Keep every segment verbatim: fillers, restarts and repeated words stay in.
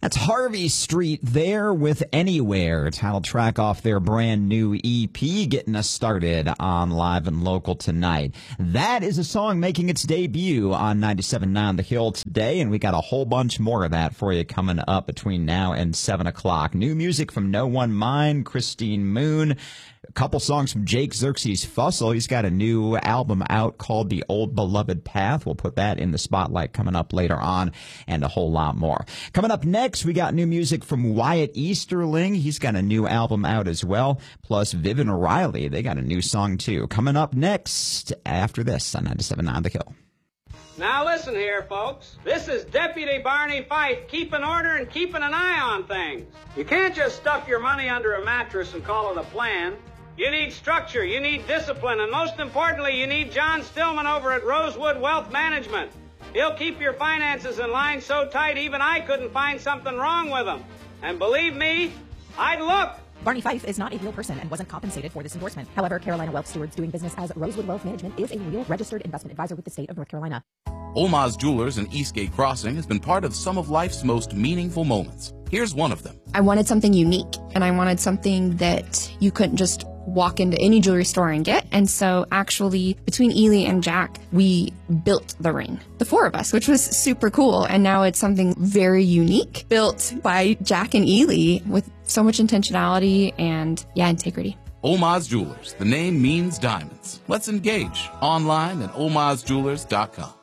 That's Harvey Street there with Anywhere, title track off their brand new E P, getting us started on Live and Local tonight. That is a song making its debut on ninety-seven point nine The Hill today, and we got a whole bunch more of that for you coming up between now and seven o'clock. New music from No One Mind, Christine Moon. A couple songs from Jake Xerxes Fussell. He's got a new album out called The Old Beloved Path. We'll put that in the spotlight coming up later on, and a whole lot more. Coming up next, we got new music from Wyatt Easterling. He's got a new album out as well. Plus, Vivian O'Reilly, they got a new song too. Coming up next after this on ninety-seven point nine The Hill. Now listen here, folks. This is Deputy Barney Fife, keeping order and keeping an eye on things. You can't just stuff your money under a mattress and call it a plan. You need structure, you need discipline, and most importantly, you need John Stillman over at Rosewood Wealth Management. He'll keep your finances in line so tight even I couldn't find something wrong with them. And believe me, I'd look. Barney Fife is not a real person and wasn't compensated for this endorsement. However, Carolina Wealth Stewards doing business as Rosewood Wealth Management is a real registered investment advisor with the state of North Carolina. Oma's Jewelers in Eastgate Crossing has been part of some of life's most meaningful moments. Here's one of them. I wanted something unique, and I wanted something that you couldn't just walk into any jewelry store and get. And so actually, between Ely and Jack, we built the ring, the four of us, which was super cool. And now it's something very unique, built by Jack and Ely with so much intentionality and, yeah, integrity. Oma's Jewelers. The name means diamonds. Let's engage online at omas jewelers dot com.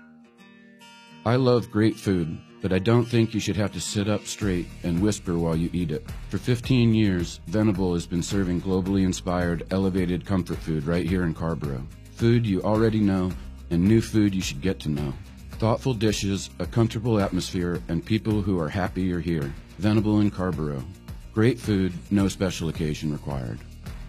I love great food, but I don't think you should have to sit up straight and whisper while you eat it. For fifteen years, Venable has been serving globally inspired, elevated comfort food right here in Carrboro. Food you already know, and new food you should get to know. Thoughtful dishes, a comfortable atmosphere, and people who are happy you're here. Venable in Carrboro. Great food, no special occasion required.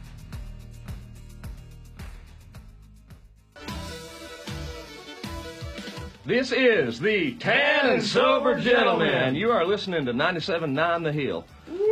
This is the Tan and Sober Gentleman. You are listening to ninety-seven point nine The Hill.